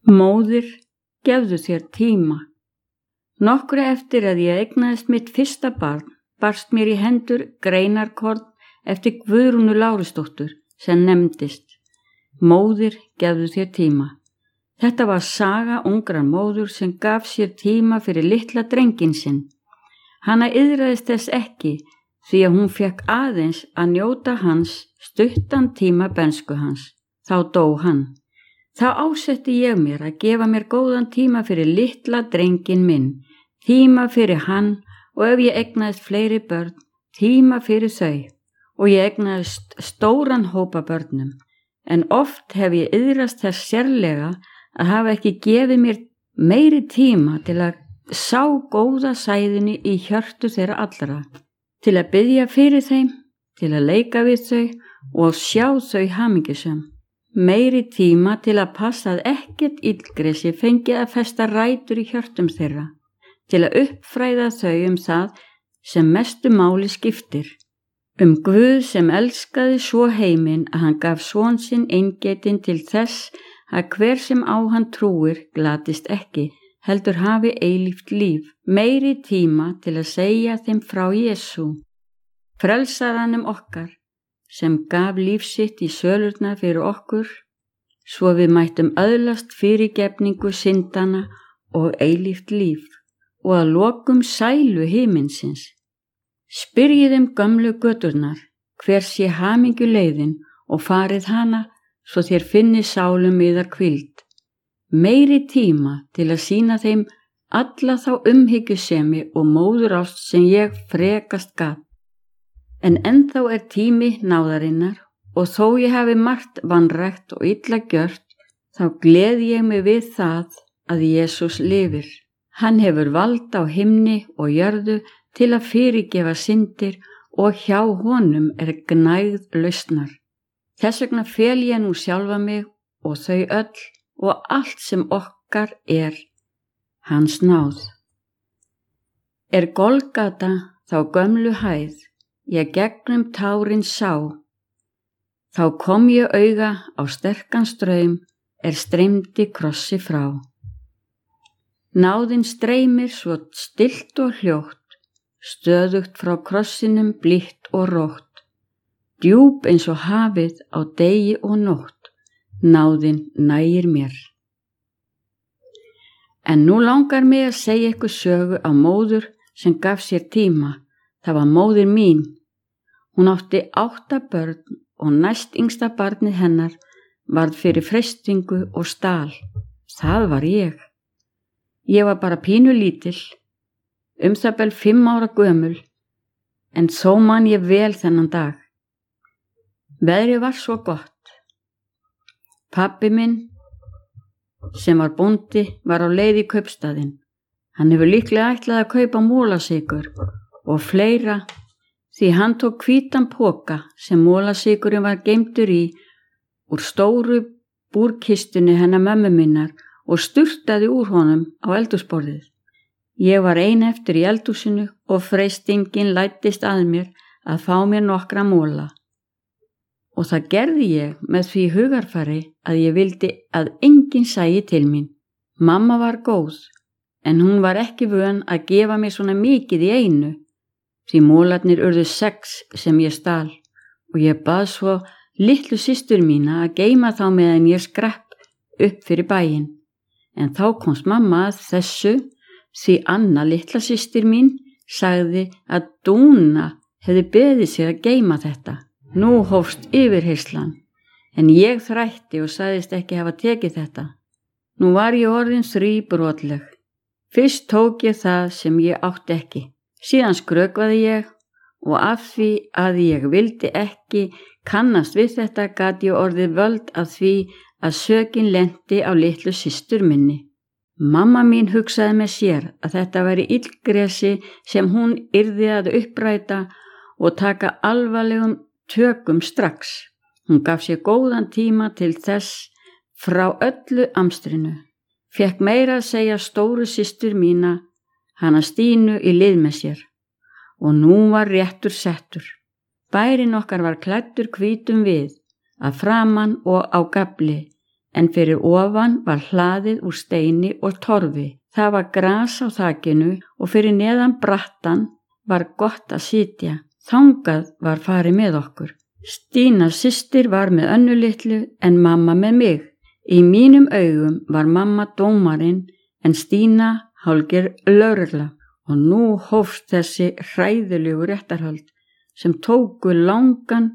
Móðir, gefðu þér tíma. Nokkru eftir að ég eignaðist mitt fyrsta barn, barst mér í hendur greinarkorn eftir Guðrúnu Lárusdóttur sem nefndist Móðir, gefðu þér tíma. Þetta var saga ungrar móður sem gaf sér tíma fyrir litla drenginn sinn. Hana iðraðist þess ekki því að hún fekk aðeins að njóta hans stuttan tíma bernsku hans. Þá dó hann. Þá ásetti ég mér að gefa mér góðan tíma fyrir litla drenginn minn, tíma fyrir hann og ef ég eignaðist fleiri börn, tíma fyrir þau og ég eignaðist stóran hópa börnum. En oft hef ég iðrast þess sérlega að hafa ekki gefið mér meiri tíma til að sá góða sæðinni í hjörtu þeirra allra, til að biðja fyrir þeim, til að leika við þau og sjá þau hamingjusöm. Meiri tíma til að passa að ekkert illgresi fengi að festa rætur í hjörtum þeirra, til að uppfræða þau það sem mestu máli skiptir, Guð sem elskaði svo heiminn að hann gaf son sinn eingetinn til þess að hver sem á hann trúir glatist ekki, heldur hafi eilíft líf. Meiri tíma til að segja þeim frá Jesú, frelsaranum okkar, sem gaf líf sitt í sölurnar fyrir okkur, svo við mættum öðlast fyrirgefningu syndana og eilíft líf og að lokum sælu himinsins. Spyrjið gömlu göturnar, hver sé hamingju leiðin og farið hana svo þér finni sálum yðar hvíld. Meiri tíma til að sýna þeim alla þá umhyggjusemi og móðurást sem ég frekast gat. En ennþá tími náðarinnar og þó ég hafi margt vanrækt og illa gjört, þá gleði ég mig við það að Jesús lifir. Hann hefur vald á himni og jörðu til að fyrirgefa syndir og hjá honum gnægð lausnar. Þess vegna fel ég nú sjálfa mig og þau öll og allt sem okkar hans náð. Golgata þá gömlu hæð, ég gegnum tárin sá, þá kom ég auga á sterkan straum streymdi krossi frá. Náðin streymir svo stillt og hljótt, stöðugt frá krossinum blítt og rótt, djúp eins og hafið á degi og nótt, náðin nægir mér. En nú langar mig að segja ykkur sögu á móður sem gaf sér tíma. Það var móðir mín. Hún átti 8 börn og næst yngsta barnið hennar varð fyrir freistingu og stal. Það var ég. Ég var bara pínu lítil, það bil 5 ára gömul, en þó man ég vel þennan dag. Veðrið var svo gott. Pabbi minn, sem var bóndi, var á leið í kaupstaðinn. Hann hefur líklega ætlað að kaupa molasykur og fleira, því hann tók hvítan poka sem molasykurinn var geymdur í úr stóru búrkistunni hennar mömmu minnar og sturtaði úr honum á eldhúsborðið. Ég var ein eftir í eldhúsinu og freistingin læddist að mér að fá mér nokkra mola. Og það gerði ég með því hugarfari að ég vildi að enginn sæi til mín. Mamma var góð, en hún var ekki vön að gefa mér svona mikið í einu, því molarnir urðu 6 sem ég stal og ég bað svo litlu systur mína að geyma þá meðan ég skrapp upp fyrir bæinn. En þá komst mamma að þessu, því Anna litla systir mín sagði að Dúna hefði beðið sér að geyma þetta. Nú hófst yfirheyrslan, en ég þrætti og sagðist ekki hafa tekið þetta. Nú var ég orðin þríbrotleg. Fyrst tók ég það sem ég átti ekki. Síðan skrökvaði ég og af því að ég vildi ekki kannast við þetta gat ég orðið völd af því að sökin lenti á litlu systur minni. Mamma mín hugsaði með sér að þetta væri illgresi sem hún yrði að uppræta og taka alvarlegum tökum strax. Hún gaf sér góðan tíma til þess frá öllu amstrinu. Fékk meira að segja stóru systur mína, hana Stínu, í lið með sér. Og nú var réttur settur. Bærinn okkar var klæddur hvítum við, að framan og á gafli, en fyrir ofan var hlaðið úr steini og torfi. Það var gras á þakinu og fyrir neðan brattan var gott að sitja. Þangað var farið með okkur. Stína systir var með Önnu litlu en mamma með mig. Í mínum augum var mamma dómarinn en Stína hálfgerð lögregla. Og nú hófst þessi hræðilegu réttarhöld sem tóku langan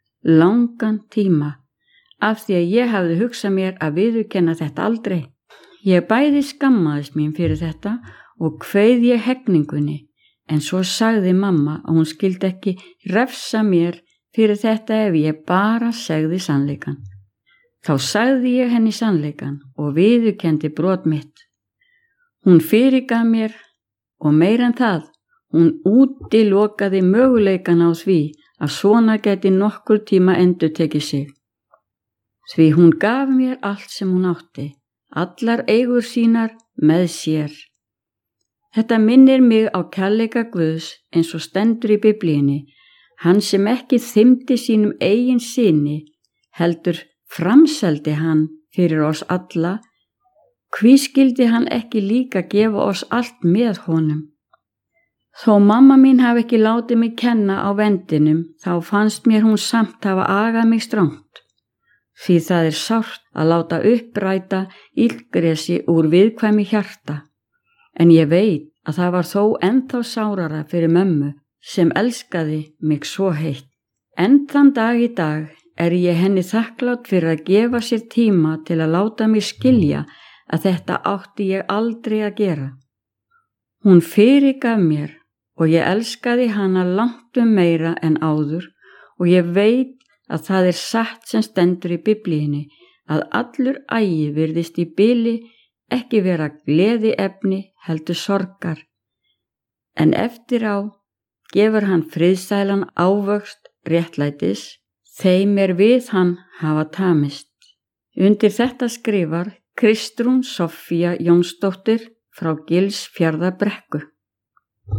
tíma af því að ég hafði hugsað mér að viðurkenna þetta aldrei. Ég bæði skammaðist mín fyrir þetta og kveið ég hegningunni, en svo sagði mamma að hún skildi ekki refsa mér fyrir þetta ef ég bara segði sannleikann. Þá sagði ég henni sannleikann og viðurkenndi brot mitt. Hún fyrirgaf mér og meira en það, hún útilokaði möguleikan á því að svona geti nokkur tíma endurtekið sig. Því hún gaf mér allt sem hún átti, allar eigur sínar með sér. Þetta minnir mig á kærleika Guðs eins og stendur í Biblíunni, hann sem ekki þymdi sínum eigin syni, heldur framseldi hann fyrir oss alla, hví skildi hann ekki líka gefa oss allt með honum? Þó mamma mín hafi ekki látið mig kenna á vendinum, þá fannst mér hún samt hafa agað mig strangt. Því það er sárt að láta uppræta illgresi úr viðkvæmi hjarta. En ég veit að það var þó ennþá sárara fyrir mömmu sem elskaði mig svo heitt. En þann dag í dag er ég henni þakklátt fyrir að gefa sér tíma til að láta mig skilja að þetta átti ég aldrei að gera. Hún fyrirgaf mér og ég elskaði hana langt meira en áður og ég veit að það er satt sem stendur í Biblíunni að allur agi virðist í bili ekki vera gleðiefni heldur sorgar. En eftir á gefur hann friðsælan ávöxt réttlætis, þeim er við hann hafa tamist. Undir þetta skrifar Kristrún Soffía Jónsdóttir frá Gilsfjarðarbrekku.